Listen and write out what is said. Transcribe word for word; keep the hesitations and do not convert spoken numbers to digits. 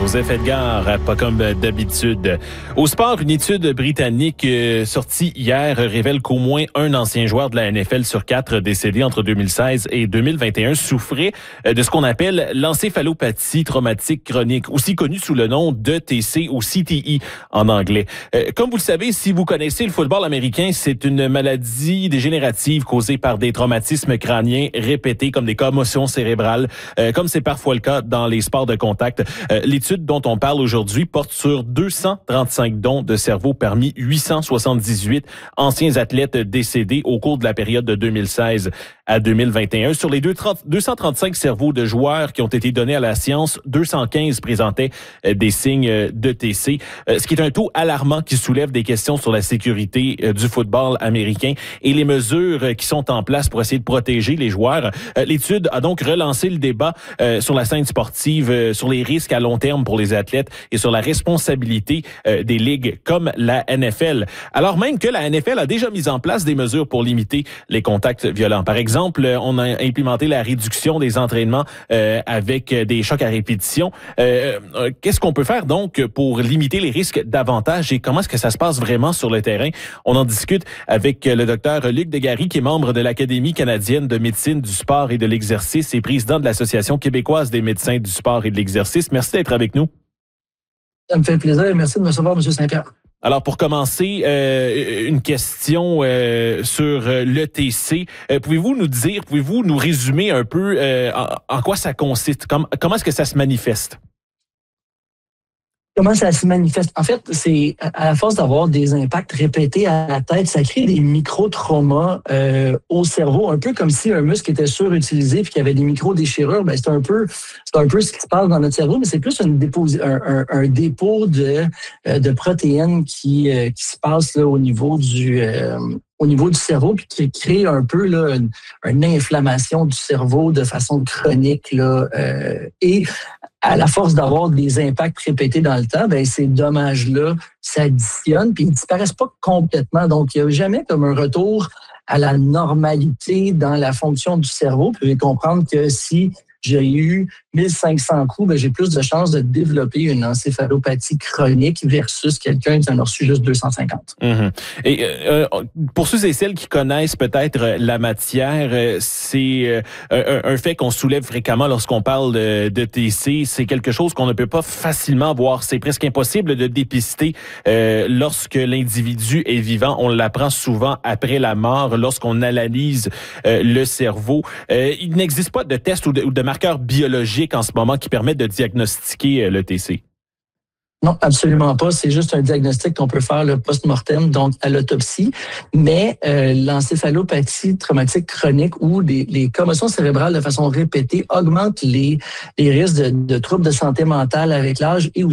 Joseph Edgar, pas comme d'habitude. Au sport, une étude britannique euh, sortie hier révèle qu'au moins un ancien joueur de la N F L sur quatre décédé entre deux mille seize et deux mille vingt et un souffrait euh, de ce qu'on appelle l'encéphalopathie traumatique chronique, aussi connue sous le nom d'E T C ou C T E en anglais. Euh, comme vous le savez, si vous connaissez le football américain, c'est une maladie dégénérative causée par des traumatismes crâniens répétés comme des commotions cérébrales, euh, comme c'est parfois le cas dans les sports de contact. Euh, l'étude dont on parle aujourd'hui porte sur deux cent trente-cinq dons de cerveau parmi huit cent soixante-dix-huit anciens athlètes décédés au cours de la période de deux mille seize à deux mille vingt et un. Sur les deux cent trente-cinq cerveaux de joueurs qui ont été donnés à la science, deux cent quinze présentaient euh, des signes d'E T C, euh, ce qui est un taux alarmant qui soulève des questions sur la sécurité euh, du football américain et les mesures euh, qui sont en place pour essayer de protéger les joueurs. Euh, l'étude a donc relancé le débat euh, sur la scène sportive, euh, sur les risques à long terme pour les athlètes et sur la responsabilité euh, des ligues comme la N F L. Alors même que la N F L a déjà mis en place des mesures pour limiter les contacts violents. Par exemple, on a implémenté la réduction des entraînements euh, avec des chocs à répétition. Euh, euh, qu'est-ce qu'on peut faire donc pour limiter les risques davantage et comment est-ce que ça se passe vraiment sur le terrain? On en discute avec le docteur Luc Degary, qui est membre de l'Académie canadienne de médecine du sport et de l'exercice et président de l'Association québécoise des médecins du sport et de l'exercice. Merci d'être avec nous. Ça me fait plaisir et merci de me recevoir, M. Saint-Pierre. Alors, pour commencer, euh, une question euh, sur euh, l'E T C. Euh, pouvez-vous nous dire, pouvez-vous nous résumer un peu euh, en, en quoi ça consiste? Comment, comment est-ce que ça se manifeste? Comment ça se manifeste? En fait, c'est à la force d'avoir des impacts répétés à la tête, ça crée des micro-traumas euh, au cerveau, un peu comme si un muscle était surutilisé puis qu'il y avait des micro-déchirures. Ben, c'est un peu c'est un peu ce qui se passe dans notre cerveau, mais c'est plus une déposi- un, un, un dépôt de, de protéines qui, euh, qui se passe là, au niveau du euh, au niveau du cerveau, puis qui crée un peu là, une, une inflammation du cerveau de façon chronique. Là, euh, et à la force d'avoir des impacts répétés dans le temps, ben ces dommages-là s'additionnent puis ils disparaissent pas complètement. Donc, il n'y a jamais comme un retour à la normalité dans la fonction du cerveau. Puis, vous pouvez comprendre que si j'ai eu mille cinq cents coups, ben j'ai plus de chances de développer une encéphalopathie chronique versus quelqu'un qui en a reçu juste deux cent cinquante. Mm-hmm. Et euh, pour ceux et celles qui connaissent peut-être la matière, c'est un, un fait qu'on soulève fréquemment lorsqu'on parle de, de T C. C'est quelque chose qu'on ne peut pas facilement voir. C'est presque impossible de dépister euh, lorsque l'individu est vivant. On l'apprend souvent après la mort, lorsqu'on analyse euh, le cerveau. Euh, il n'existe pas de test ou de, ou de marqueurs biologiques en ce moment qui permettent de diagnostiquer le T C. Non, absolument pas. C'est juste un diagnostic qu'on peut faire le post-mortem, donc à l'autopsie. Mais euh, l'encéphalopathie traumatique chronique ou des, les commotions cérébrales de façon répétée augmentent les, les risques de, de troubles de santé mentale avec l'âge et